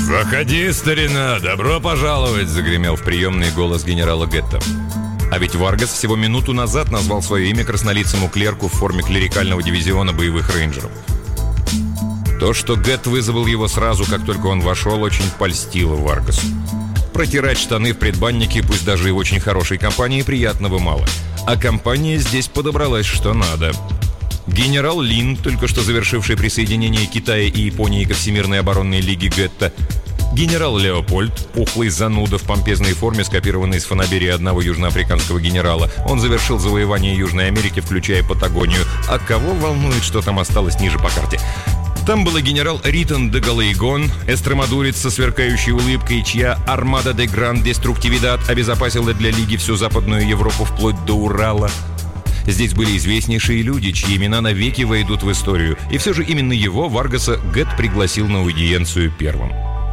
«Заходи, старина, добро пожаловать!» — загремел в приемный голос генерала Гетта. А ведь Варгас всего минуту назад назвал свое имя краснолицему клерку в форме клерикального дивизиона боевых рейнджеров. То, что Гетт вызвал его сразу, как только он вошел, очень польстило Варгасу. Протирать штаны в предбаннике, пусть даже и в очень хорошей компании, приятного мало. А компания здесь подобралась что надо. Генерал Лин, только что завершивший присоединение Китая и Японии ко Всемирной оборонной лиге Гетта, генерал Леопольд, пухлый зануда в помпезной форме, скопированный из фанаберии одного южноафриканского генерала. Он завершил завоевание Южной Америки, включая Патагонию. А кого волнует, что там осталось ниже по карте? Там был и генерал Ритон де Галейгон, эстремадурец со сверкающей улыбкой, чья «Армада де Гранд Деструктивидад» обезопасила для Лиги всю Западную Европу вплоть до Урала. Здесь были известнейшие люди, чьи имена навеки войдут в историю. И все же именно его, Варгаса, Гетт пригласил на аудиенцию первым.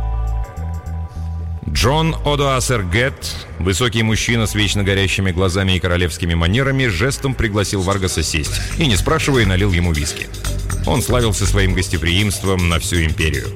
Джон Одоасер Гетт, высокий мужчина с вечно горящими глазами и королевскими манерами, жестом пригласил Варгаса сесть и, не спрашивая, налил ему виски. Он славился своим гостеприимством на всю империю.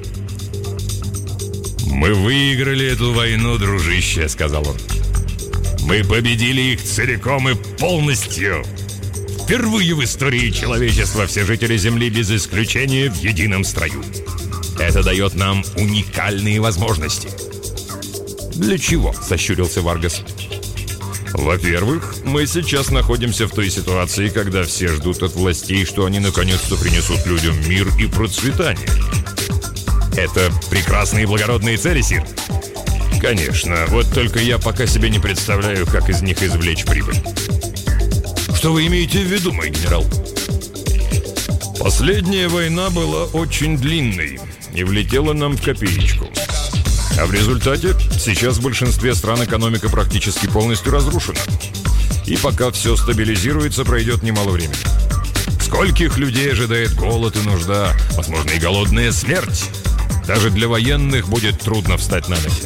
«Мы выиграли эту войну, дружище», — сказал он. «Мы победили их целиком и полностью. Впервые в истории человечества все жители Земли без исключения в едином строю. Это дает нам уникальные возможности». «Для чего?» — сощурился Варгас. «Во-первых, мы сейчас находимся в той ситуации, когда все ждут от властей, что они наконец-то принесут людям мир и процветание». «Это прекрасные и благородные цели, сир». «Конечно, вот только я пока себе не представляю, как из них извлечь прибыль». «Что вы имеете в виду, мой генерал?» «Последняя война была очень длинной и влетела нам в копеечку. А в результате сейчас в большинстве стран экономика практически полностью разрушена. И пока все стабилизируется, пройдет немало времени. Скольких людей ожидает голод и нужда, возможно, и голодная смерть. Даже для военных будет трудно встать на ноги».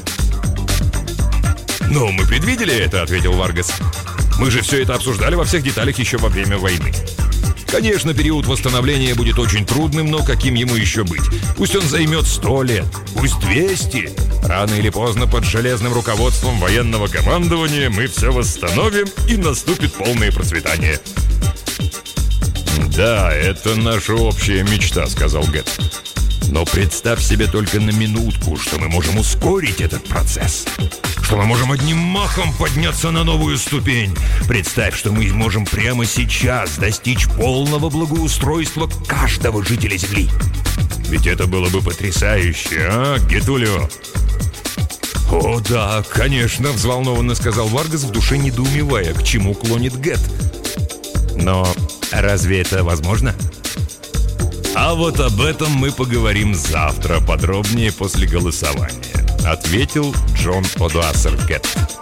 «Ну, мы предвидели это», — ответил Варгас. «Мы же все это обсуждали во всех деталях еще во время войны. Конечно, период восстановления будет очень трудным, но каким ему еще быть? Пусть он займет 100 лет, пусть 200. Рано или поздно под железным руководством военного командования мы все восстановим, и наступит полное процветание». «Да, это наша общая мечта», — сказал Гетт. «Но представь себе только на минутку, что мы можем ускорить этот процесс. Что мы можем одним махом подняться на новую ступень. Представь, что мы можем прямо сейчас достичь полного благоустройства каждого жителя Земли. Ведь это было бы потрясающе, а, Гетулио?» «О, да, конечно», — взволнованно сказал Варгас, в душе недоумевая, к чему клонит Гетт. «Но разве это возможно?» «А вот об этом мы поговорим завтра, подробнее после голосования», — ответил Джон Одоасер Гетт.